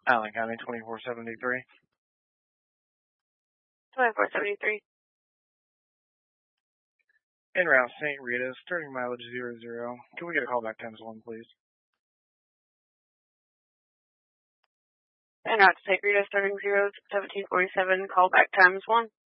Allen County 2473. 2473. En route St. Rita, starting mileage 00. Can we get a callback times 1, please? En route to St. Rita, starting 0, 1747, callback times 1.